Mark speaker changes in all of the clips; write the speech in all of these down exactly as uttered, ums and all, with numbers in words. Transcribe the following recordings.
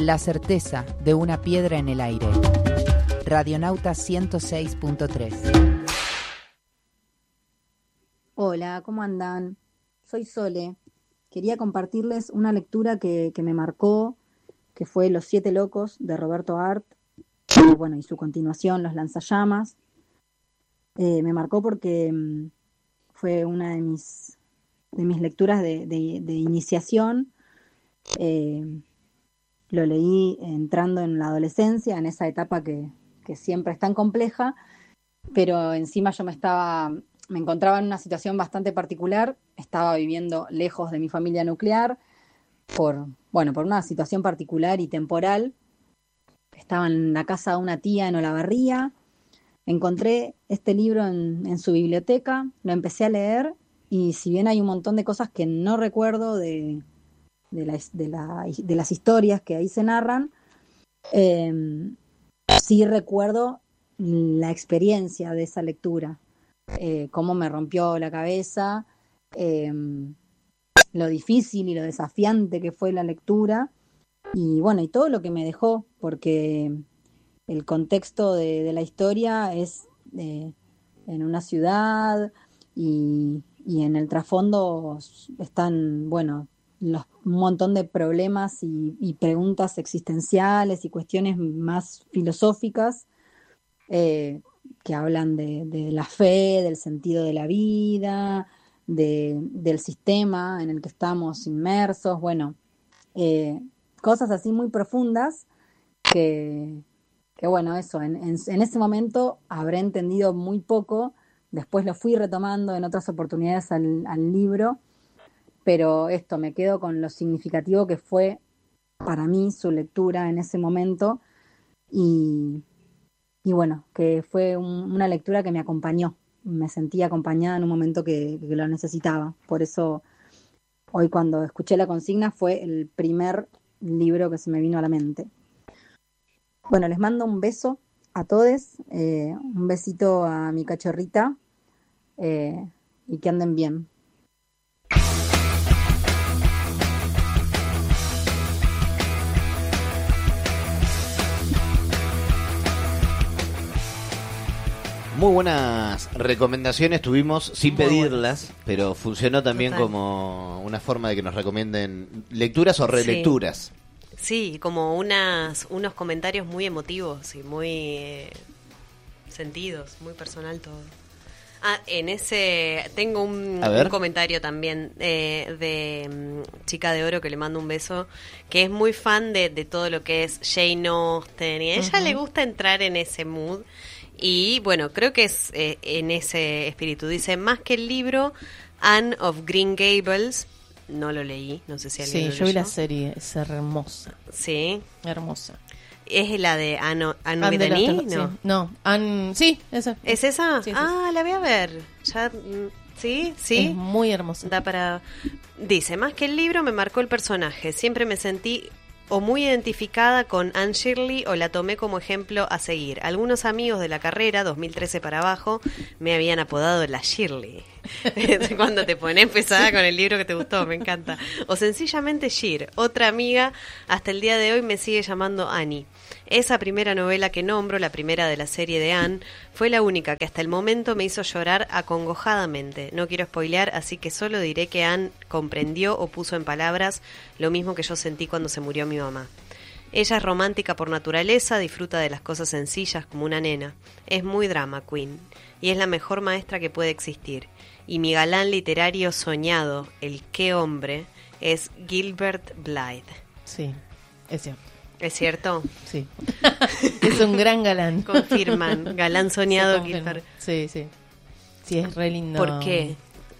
Speaker 1: La certeza de una piedra en el aire. Radionauta ciento seis punto tres.
Speaker 2: Hola, ¿cómo andan? Soy Sole. Quería compartirles una lectura que, que me marcó, que fue Los Siete Locos de Roberto Arlt, y, bueno, y su continuación, Los Lanzallamas. Eh, me marcó porque mmm, fue una de mis, de mis lecturas de, de, de iniciación. Eh, lo leí entrando en la adolescencia, en esa etapa que, que siempre es tan compleja, pero encima yo me estaba, me encontraba en una situación bastante particular. Estaba viviendo lejos de mi familia nuclear por, bueno, por una situación particular y temporal. Estaba en la casa de una tía en Olavarría. Encontré este libro en, en su biblioteca, lo empecé a leer y si bien hay un montón de cosas que no recuerdo de, de, la, de, la, de las historias que ahí se narran, eh, sí recuerdo la experiencia de esa lectura, eh, cómo me rompió la cabeza, eh, lo difícil y lo desafiante que fue la lectura y bueno, y todo lo que me dejó, porque el contexto de, de la historia es eh, en una ciudad y, y en el trasfondo están, bueno, los, un montón de problemas y, y preguntas existenciales y cuestiones más filosóficas eh, que hablan de, de la fe, del sentido de la vida, de, del sistema en el que estamos inmersos, bueno, eh, cosas así muy profundas que... que bueno, eso, en, en, en ese momento habré entendido muy poco, después lo fui retomando en otras oportunidades al, al libro, pero esto, me quedo con lo significativo que fue para mí su lectura en ese momento y, y bueno, que fue un, una lectura que me acompañó, me sentí acompañada en un momento que, que lo necesitaba, por eso hoy cuando escuché la consigna fue el primer libro que se me vino a la mente. Bueno, les mando un beso a todos, eh, un besito a mi cachorrita eh, y que anden bien.
Speaker 3: Muy buenas recomendaciones tuvimos sin
Speaker 4: Muy
Speaker 3: pedirlas,
Speaker 4: buenas.
Speaker 3: pero funcionó también
Speaker 4: Total.
Speaker 3: como una forma de que nos recomienden lecturas o relecturas.
Speaker 4: Sí, sí, como unas, unos comentarios muy emotivos y muy eh, sentidos, muy personal todo. Ah, en ese tengo un,
Speaker 3: A ver.
Speaker 4: un comentario también eh, de um, Chica de Oro, que le mando un beso, que es muy fan de, de todo lo que es Jane Austen y a ella
Speaker 5: Ujú.
Speaker 4: le gusta entrar en ese mood. Y bueno, creo que es eh, en ese espíritu. Dice, más que el libro, Anne of Green Gables, no lo leí, no sé si alguien
Speaker 5: Sí,
Speaker 4: lo
Speaker 5: yo vi la
Speaker 4: leyó.
Speaker 5: serie, es hermosa,
Speaker 4: Sí,
Speaker 5: hermosa.
Speaker 4: es la de Anne, Anne
Speaker 5: Anne
Speaker 4: with
Speaker 5: de
Speaker 4: an E,
Speaker 5: los-
Speaker 4: ¿no?
Speaker 5: sí, no, Anne, sí, esa.
Speaker 4: ¿Es esa?
Speaker 5: Sí, sí,
Speaker 4: ah, la voy a ver. Ya, mm, sí, sí.
Speaker 5: Es muy hermosa.
Speaker 4: Da para... Dice, más que el libro me marcó el personaje. Siempre me sentí o muy identificada con Anne Shirley o la tomé como ejemplo a seguir. Algunos amigos de la carrera, dos mil trece para abajo, me habían apodado la Shirley. Cuando te pones pesada con el libro que te gustó, me encanta. O sencillamente Shir. Otra amiga hasta el día de hoy me sigue llamando Annie. Esa primera novela que nombro, la primera de la serie de Anne, fue la única que hasta el momento me hizo llorar acongojadamente. No quiero spoilear, así que solo diré que Anne comprendió o puso en palabras lo mismo que yo sentí cuando se murió mi mamá. Ella es romántica por naturaleza, disfruta de las cosas sencillas como una nena. Es muy drama queen y es la mejor maestra que puede existir. Y mi galán literario soñado, el qué hombre, es Gilbert Blythe.
Speaker 5: Sí, es cierto.
Speaker 4: ¿Es cierto?
Speaker 5: Sí. Es un gran galán.
Speaker 4: Confirman, galán soñado
Speaker 5: Se confirma.
Speaker 4: Gilbert.
Speaker 5: Sí, sí. Sí, es re lindo.
Speaker 4: ¿Por qué?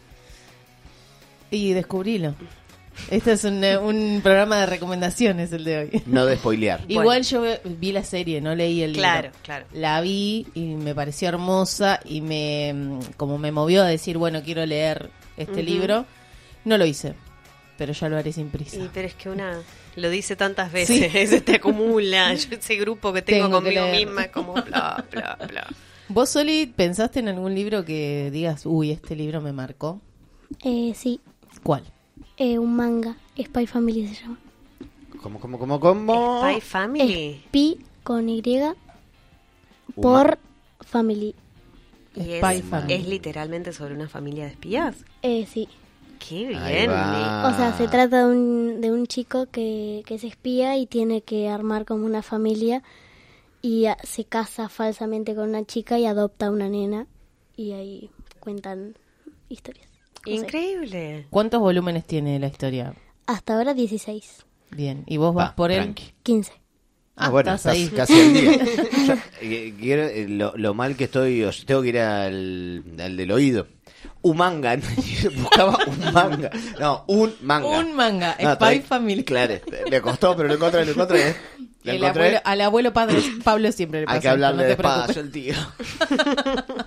Speaker 5: Y descubrilo. Este es un, eh, un programa de recomendaciones el de hoy.
Speaker 3: No de spoilear.
Speaker 4: Bueno.
Speaker 5: Igual yo ve- vi la serie, no leí el libro.
Speaker 4: Claro, claro.
Speaker 5: La vi y me pareció hermosa y me mm, como me movió a decir, bueno, quiero leer este
Speaker 4: Ujú.
Speaker 5: libro. No lo hice, pero ya lo haré sin prisa.
Speaker 4: Y, pero es que una lo dice tantas veces, se te acumula. Yo ese grupo que tengo,
Speaker 5: Tengo que
Speaker 4: conmigo
Speaker 5: leer.
Speaker 4: misma es como bla, bla, bla.
Speaker 5: ¿Vos, Soli, pensaste en algún libro que digas, uy, este libro me marcó?
Speaker 6: Eh, sí,
Speaker 5: ¿Cuál?
Speaker 6: eh, un manga, Spy Family se llama.
Speaker 3: ¿Cómo, cómo, cómo, cómo?
Speaker 4: Spy Family.
Speaker 6: Pi con Y por Family.
Speaker 4: Y es,
Speaker 5: Spy Family.
Speaker 4: es literalmente sobre una familia de espías.
Speaker 6: Eh, sí.
Speaker 4: Qué
Speaker 3: Ahí
Speaker 4: bien.
Speaker 3: va.
Speaker 6: O sea, se trata de un, de un chico que, que es espía y tiene que armar como una familia y a- se casa falsamente con una chica y adopta a una nena y ahí cuentan historias. No sé.
Speaker 4: Increíble.
Speaker 5: ¿Cuántos volúmenes tiene la historia?
Speaker 6: Hasta ahora dieciséis,
Speaker 5: Bien, ¿y vos vas
Speaker 3: Va,
Speaker 5: por él?
Speaker 3: tranqui.
Speaker 6: quince.
Speaker 3: Ah,
Speaker 5: Ah,
Speaker 3: bueno,
Speaker 5: estás
Speaker 3: estás
Speaker 5: ahí.
Speaker 3: casi al día. Yo, eh, quiero, eh, lo, lo mal que estoy, os- tengo que ir al, al del oído. Un manga, buscaba un manga. No, un manga.
Speaker 5: Un manga,
Speaker 3: No,
Speaker 5: Spy
Speaker 3: estoy-
Speaker 5: Family.
Speaker 3: Claro, me costó, pero lo encontré, lo encontré. ¿eh? Lo
Speaker 5: El
Speaker 3: encontré.
Speaker 5: abuelo, al abuelo padre, Pablo siempre le pasa
Speaker 3: Hay que
Speaker 5: esto,
Speaker 3: hablarle
Speaker 5: no te
Speaker 3: despacio
Speaker 5: preocupes.
Speaker 3: al tío.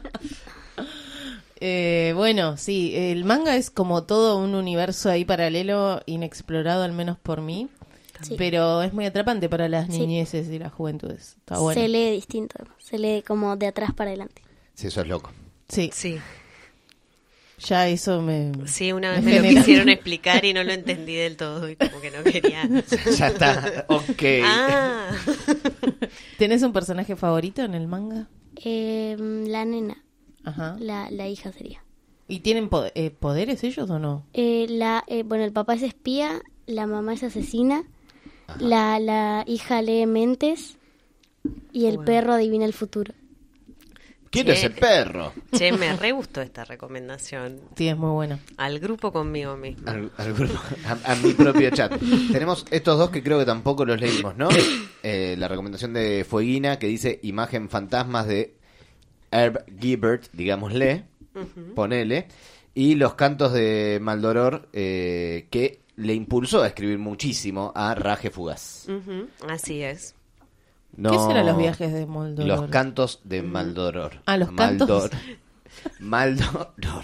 Speaker 5: Eh, bueno, sí, el manga es como todo un universo ahí paralelo, inexplorado al menos por mí,
Speaker 6: Sí.
Speaker 5: pero es muy atrapante para las
Speaker 6: Sí.
Speaker 5: niñeces y las juventudes. Está bueno.
Speaker 6: Se lee distinto, se lee como de atrás para adelante.
Speaker 3: Sí, eso es loco.
Speaker 5: Sí,
Speaker 4: Sí.
Speaker 5: ya eso me...
Speaker 4: Sí, una vez
Speaker 5: me
Speaker 4: me lo
Speaker 5: genera-
Speaker 4: quisieron explicar y no lo entendí del todo y como que no quería.
Speaker 3: Ya está, ok.
Speaker 4: Ah.
Speaker 5: ¿Tenés un personaje favorito en el manga?
Speaker 6: Eh, la nena,
Speaker 5: Ajá.
Speaker 6: la, la hija sería.
Speaker 5: ¿Y tienen po- eh, poderes ellos o no?
Speaker 6: Eh, la, eh, bueno, el papá es espía, la mamá es asesina, la, la hija lee mentes y el
Speaker 4: Bueno.
Speaker 6: perro adivina el futuro.
Speaker 3: Quiero
Speaker 4: Che.
Speaker 3: ese perro.
Speaker 4: Che, me re gustó esta recomendación.
Speaker 5: Sí, es muy bueno.
Speaker 4: Al grupo conmigo mismo.
Speaker 3: Al, al grupo, a, a mi propio chat. Tenemos estos dos que creo que tampoco los leímos, ¿no? Eh, la recomendación de Fueguina que dice Imagen Fantasmas de Herb Gibbert, digámosle, ponele, y los cantos de Maldoror eh, que le impulsó a escribir muchísimo a Raje Fugaz.
Speaker 4: Ujú, así es.
Speaker 3: No,
Speaker 5: ¿Qué serán los viajes de Moldoror?
Speaker 3: Los cantos de Maldoror.
Speaker 5: Ah, los cantos.
Speaker 3: Maldor- Maldoror.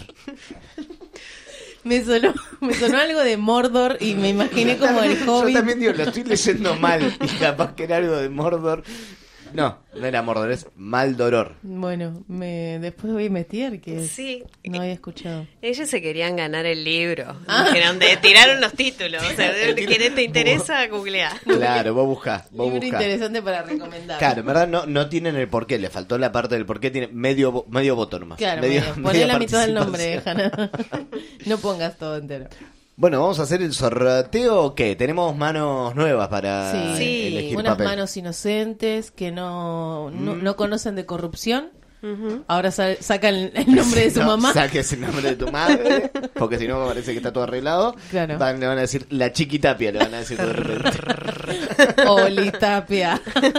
Speaker 5: Me sonó, me sonó algo de Mordor y me imaginé como el
Speaker 3: Yo
Speaker 5: Hobbit.
Speaker 3: también digo, lo estoy leyendo mal y capaz que era algo de Mordor. No, no era Mordor, es Maldoror.
Speaker 5: Bueno, me después voy a investigar que
Speaker 4: Sí.
Speaker 5: no había escuchado.
Speaker 4: Ellos se querían ganar el libro.
Speaker 5: Ah.
Speaker 4: Dijeron de- tiraron los títulos. O sea,
Speaker 3: El
Speaker 4: de-
Speaker 3: título.
Speaker 4: ¿querés, te interesa? Googlea.
Speaker 3: Claro, vos buscás, vos
Speaker 5: Libro
Speaker 3: buscás.
Speaker 5: interesante para recomendar.
Speaker 3: Claro, en verdad no, no tienen el porqué, le faltó la parte del porqué, tiene medio vo- medio botón más.
Speaker 5: Claro,
Speaker 3: medio,
Speaker 5: medio. Poné
Speaker 3: media
Speaker 5: la mitad del nombre,
Speaker 3: participación.
Speaker 5: Hanna. No pongas todo entero.
Speaker 3: Bueno, vamos a hacer el sorteo, ¿qué? Tenemos manos nuevas para
Speaker 5: Sí,
Speaker 4: Sí,
Speaker 3: elegir
Speaker 5: unas
Speaker 3: papel.
Speaker 5: manos inocentes que no, no,
Speaker 3: Mm.
Speaker 5: no conocen de corrupción.
Speaker 4: Ujú.
Speaker 5: Ahora sa- sacan el nombre de su
Speaker 3: No,
Speaker 5: mamá.
Speaker 3: Saques el nombre de tu madre, porque si no me parece que está todo arreglado.
Speaker 5: Claro.
Speaker 3: Van- le van a decir la chiquitapia, le van a decir de repente.
Speaker 5: Oli Tapia.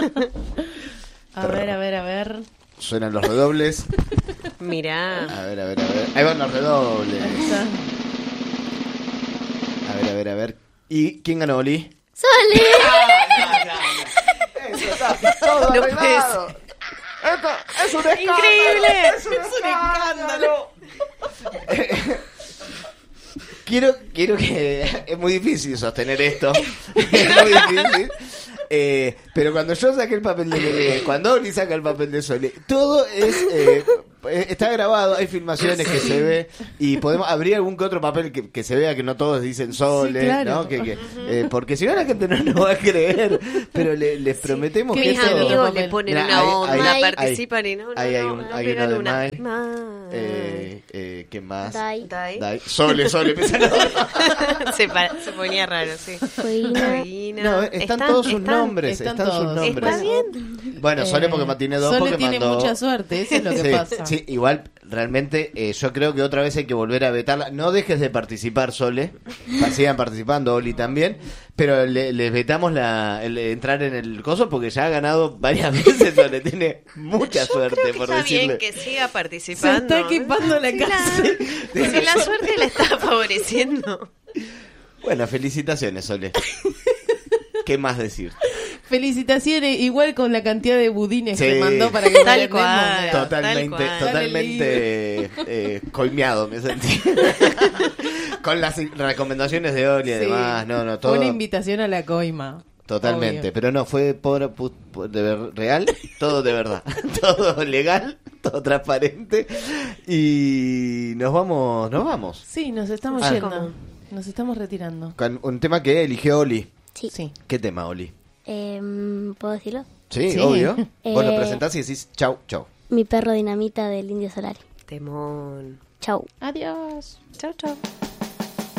Speaker 5: A ver, a ver, a ver.
Speaker 3: Suenan los redobles.
Speaker 4: Mirá.
Speaker 3: A ver, a ver, a ver. Ahí van los redobles.
Speaker 5: Ahí está.
Speaker 3: A ver, a ver, a ver. ¿Y quién ganó, Oli?
Speaker 6: ¡Sole!
Speaker 3: Eso está todo
Speaker 4: No
Speaker 3: arreglado. Esto es un escándalo.
Speaker 4: Increíble.
Speaker 3: Es un escándalo. Quiero, quiero que... Es muy difícil sostener esto. Es muy difícil. Eh, pero cuando yo saqué el papel de Lele, cuando Oli saca el papel de Sole, todo es... eh, está grabado, hay filmaciones que se ve y podemos abrir algún que otro papel que, que se vea que no todos dicen Sole,
Speaker 5: Sí, claro.
Speaker 3: ¿no? Que, que, eh, porque si no la gente no nos va a creer, pero le- les prometemos
Speaker 5: ¿Qué
Speaker 3: que
Speaker 4: Mis
Speaker 5: hizo?
Speaker 3: esto...
Speaker 4: amigos
Speaker 5: Papel.
Speaker 4: le ponen
Speaker 3: Mirá,
Speaker 4: una
Speaker 3: ahí-
Speaker 4: onda,
Speaker 6: ahí-
Speaker 4: participan y no, no,
Speaker 3: ahí hay
Speaker 4: no,
Speaker 3: un-
Speaker 4: no,
Speaker 3: hay
Speaker 4: pegan
Speaker 3: uno de
Speaker 4: una.
Speaker 3: Mai.
Speaker 4: Mai.
Speaker 3: Eh, eh, ¿Qué más?
Speaker 6: Dai.
Speaker 4: Dai.
Speaker 3: Dai. Sole, Sole, empiezan a-
Speaker 4: se, pa- se ponía raro, sí.
Speaker 6: Fueguina.
Speaker 4: Fueguina.
Speaker 3: No, están, todos sus
Speaker 4: están-
Speaker 3: nombres,
Speaker 5: están
Speaker 3: están, sus
Speaker 5: todos.
Speaker 3: nombres.
Speaker 4: ¿Está bien?
Speaker 3: Bueno, Sole
Speaker 5: Eh,
Speaker 3: porque tiene dos,
Speaker 5: Sole
Speaker 3: porque
Speaker 5: tiene
Speaker 3: mandó...
Speaker 5: mucha suerte, eso es lo que
Speaker 3: sí,
Speaker 5: pasa.
Speaker 3: sí, igual realmente eh, yo creo que otra vez hay que volver a vetarla. No dejes de participar, Sole. Pa- Sigan participando, Oli también. Pero le- les vetamos la, el entrar en el coso porque ya ha ganado varias veces. Sole tiene mucha suerte,
Speaker 4: Creo que
Speaker 3: por
Speaker 4: está
Speaker 3: decirle.
Speaker 4: bien que siga participando.
Speaker 5: Se está equipando la
Speaker 4: Si
Speaker 5: casa.
Speaker 4: La, si la suerte la está favoreciendo.
Speaker 3: Bueno, felicitaciones, Sole. ¿Qué más decir?
Speaker 5: Felicitaciones, igual con la cantidad de budines
Speaker 3: Sí.
Speaker 5: que mandó para que
Speaker 4: Tal
Speaker 5: me
Speaker 4: cual.
Speaker 3: Totalmente,
Speaker 4: cual.
Speaker 3: totalmente eh, colmeado me sentí. Con las recomendaciones de Oli y
Speaker 5: Sí.
Speaker 3: demás, no, no, todo.
Speaker 5: Una invitación a la coima.
Speaker 3: Totalmente,
Speaker 5: Obvio.
Speaker 3: pero no, fue por, por- por- de ver- real, todo de verdad, todo legal, todo transparente y nos vamos, nos vamos
Speaker 5: Sí, nos estamos
Speaker 3: Ah.
Speaker 5: yendo.
Speaker 4: ¿Cómo?
Speaker 5: Nos estamos retirando.
Speaker 3: con un tema que eligió Oli.
Speaker 6: Sí.
Speaker 5: Sí.
Speaker 3: ¿Qué tema, Oli?
Speaker 6: Em, ¿Puedo decirlo?
Speaker 3: Sí,
Speaker 5: Sí.
Speaker 3: obvio. Vos lo
Speaker 6: Eh,
Speaker 3: presentás y decís chau, chau.
Speaker 6: Mi perro Dinamita del Indio Solari.
Speaker 4: Temón.
Speaker 6: Chau.
Speaker 5: Adiós.
Speaker 4: Chau, chau.